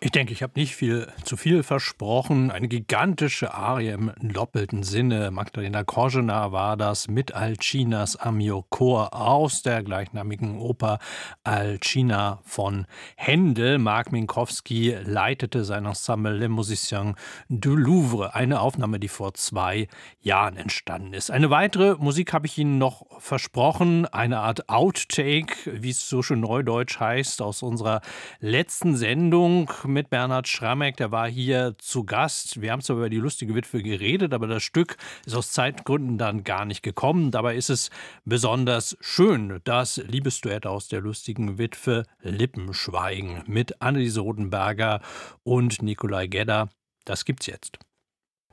Ich denke, ich habe nicht zu viel versprochen. Eine gigantische Arie im doppelten Sinne. Magdalena Korzena war das mit Alcinas Amio Chor aus der gleichnamigen Oper Alcina von Händel. Marc Minkowski leitete sein Ensemble Les Musiciens du Louvre. Eine Aufnahme, die vor 2 Jahren entstanden ist. Eine weitere Musik habe ich Ihnen noch versprochen. Eine Art Outtake, wie es so schön neudeutsch heißt, aus unserer letzten Sendung mit Bernhard Schrammeck. Der war hier zu Gast. Wir haben zwar über die lustige Witwe geredet, aber das Stück ist aus Zeitgründen dann gar nicht gekommen. Dabei ist es besonders schön, das Liebesduett aus der lustigen Witwe Lippenschweigen mit Anneliese Rodenberger und Nikolai Gedda. Das gibt's jetzt.